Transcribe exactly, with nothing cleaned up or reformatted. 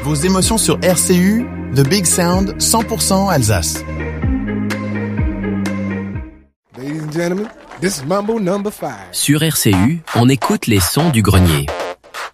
vos émotions sur R C U, The Big Sound, cent pour cent Alsace. Ladies and gentlemen, this is Mambo number five. Sur R C U, on écoute les sons du grenier.